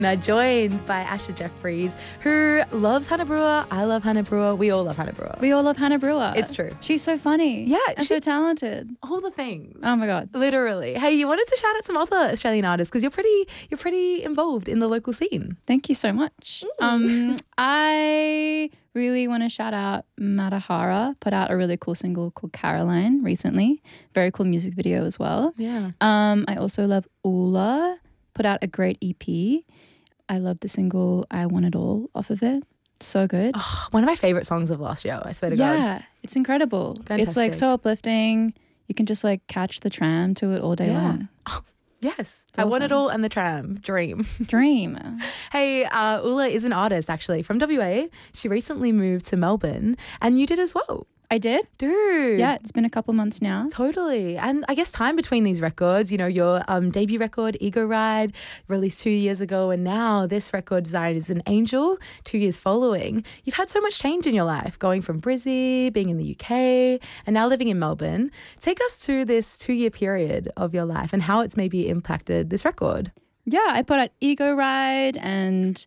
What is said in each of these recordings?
Now joined by Asha Jeffries, who loves Hannah Brewer. I love Hannah Brewer. We all love Hannah Brewer. We all love Hannah Brewer. It's true. She's so funny. Yeah. And so talented. All the things. Oh my God. Literally. Hey, you wanted to shout out some other Australian artists because you're pretty involved in the local scene. Thank you so much. I really want to shout out Matahara, put out a really cool single called Caroline recently. Very cool music video as well. Yeah. I also love Ula, put out a great EP. I love the single I Want It All off of it. So good. Oh, one of my favourite songs of last year, I swear to God. Yeah, it's incredible. Fantastic. It's like so uplifting. You can just like catch the tram to it all day long. Oh, yes. It's I Want It awesome. All and the Tram. Dream. Dream. Hey, Ula is an artist actually from WA. She recently moved to Melbourne and you did as well. I did. Dude. Yeah, it's been a couple months now. Totally. And I guess time between these records, you know, your debut record, Ego Ride, released 2 years ago, and now this record, Desired is an Angel, 2 years following. You've had so much change in your life, going from Brizzy, being in the UK, and now living in Melbourne. Take us through this 2-year period of your life and how it's maybe impacted this record. Yeah, I put out Ego Ride and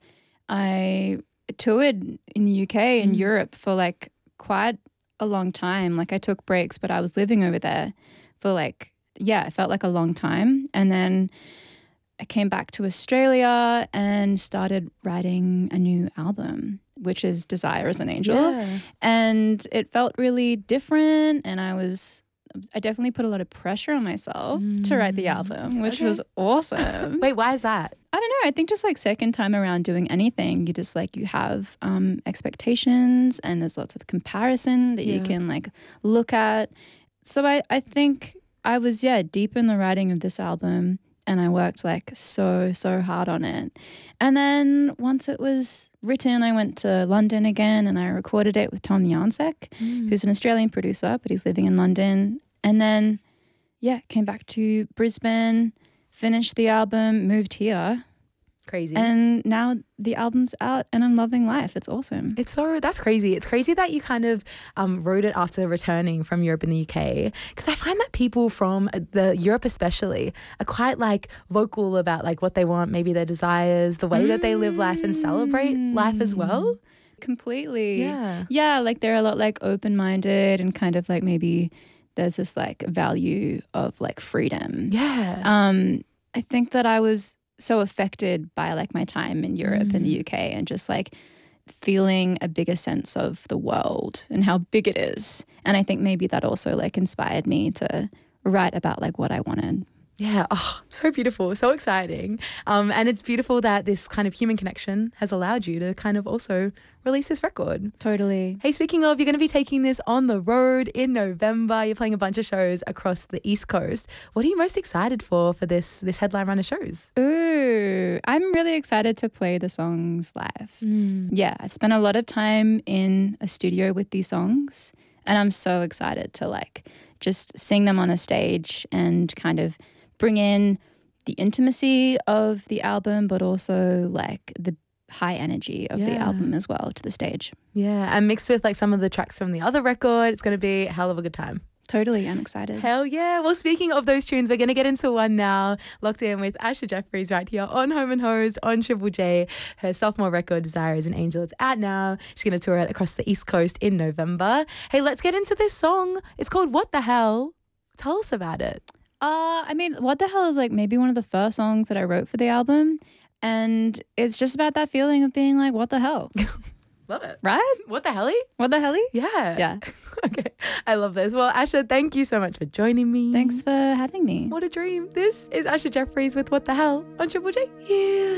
I toured in the UK and Europe for like quite a long time. Like I took breaks, but I was living over there for like, it felt like a long time. And then I came back to Australia and started writing a new album, which is Desire as an Angel. Yeah. And it felt really different. And I definitely put a lot of pressure on myself to write the album, which was awesome. Wait, why is that? I don't know. I think just like second time around doing anything, you just like you have expectations and there's lots of comparison that you can like look at. So I think I was, deep in the writing of this album and I worked like so hard on it. And then once it was written, I went to London again and I recorded it with Tom Jansek, who's an Australian producer, but he's living in London. And then, came back to Brisbane, finished the album, moved here. Crazy. And now the album's out and I'm loving life. It's awesome. That's crazy. It's crazy that you kind of wrote it after returning from Europe and the UK. Because I find that people from the Europe especially are quite like vocal about like what they want, maybe their desires, the way that they live life and celebrate life as well. Completely. Yeah. Yeah, like they're a lot like open-minded and kind of like maybe there's this like value of like freedom. Yeah. I think that I was so affected by like my time in Europe and the UK and just like feeling a bigger sense of the world and how big it is. And I think maybe that also like inspired me to write about like what I wanted. Yeah. Oh, so beautiful. So exciting. And it's beautiful that this kind of human connection has allowed you to kind of also release this record. Totally. Hey, speaking of, you're going to be taking this on the road in November. You're playing a bunch of shows across the East Coast. What are you most excited for this headline run of shows? Ooh, I'm really excited to play the songs live. Yeah, I've spent a lot of time in a studio with these songs and I'm so excited to like just sing them on a stage and kind of bring in the intimacy of the album, but also like the high energy of the album as well to the stage. Yeah, and mixed with like some of the tracks from the other record, it's going to be a hell of a good time. Totally, I'm excited. Hell yeah. Well, speaking of those tunes, we're going to get into one now. Locked in with Asha Jeffries right here on Home and Hose on Triple J. Her sophomore record, Desire is an Angel, it's out now. She's going to tour it across the East Coast in November. Hey, let's get into this song. It's called What the Hell. Tell us about it. I mean, What the Hell is like maybe one of the first songs that I wrote for the album. And it's just about that feeling of being like, what the hell? Love it. Right? What the helly? What the helly? Yeah. Yeah. Okay. I love this. Well, Asha, thank you so much for joining me. Thanks for having me. What a dream. This is Asha Jeffries with What the Hell on Triple J. Yeah.